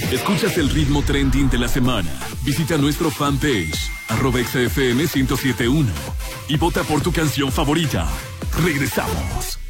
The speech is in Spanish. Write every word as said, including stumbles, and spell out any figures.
Escuchas el ritmo trending de la semana. Visita nuestro fanpage, arroba X F M ciento siete punto uno, y vota por tu canción favorita. Regresamos.